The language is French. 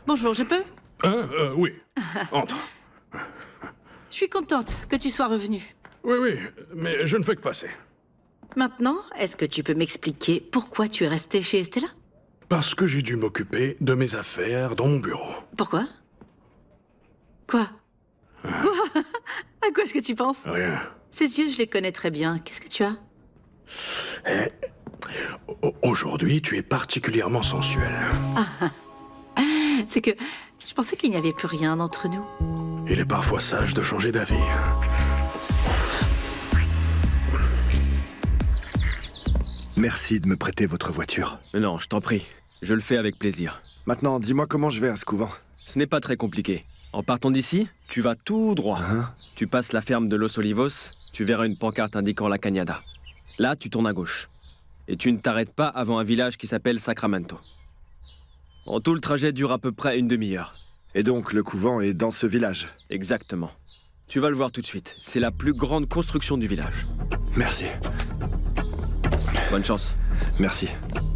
Bonjour, je peux? Oui. Entre. Je suis contente que tu sois revenu. Oui, mais je ne fais que passer. Maintenant, est-ce que tu peux m'expliquer pourquoi tu es resté chez Estella? Parce que j'ai dû m'occuper de mes affaires dans mon bureau. Pourquoi? Quoi? Quoi? À quoi est-ce que tu penses? Rien. Ces yeux, je les connais très bien. Qu'est-ce que tu as? Aujourd'hui, tu es particulièrement sensuel. C'est que je pensais qu'il n'y avait plus rien entre nous. Il est parfois sage de changer d'avis. Merci de me prêter votre voiture. Non, je t'en prie. Je le fais avec plaisir. Maintenant, dis-moi comment je vais à ce couvent. Ce n'est pas très compliqué. En partant d'ici, tu vas tout droit. Tu passes la ferme de Los Olivos, tu verras une pancarte indiquant la Cañada. Là, tu tournes à gauche. Et tu ne t'arrêtes pas avant un village qui s'appelle Sacramento. En tout, le trajet dure à peu près une demi-heure. Et donc, le couvent est dans ce village. Exactement. Tu vas le voir tout de suite. C'est la plus grande construction du village. Merci. Bonne chance. Merci.